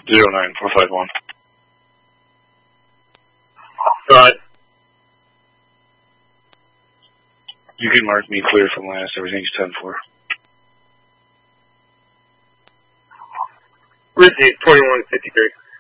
09451. Right. You can mark me clear from last. Everything's 10-4. Rizzy, 2153.